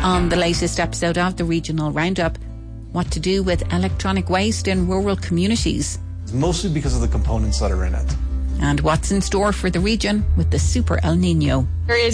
On the latest episode of the Regional Roundup, what to do with electronic waste in rural communities. Mostly because of the components that are in it. And what's in store for the region with the Super El Nino. There is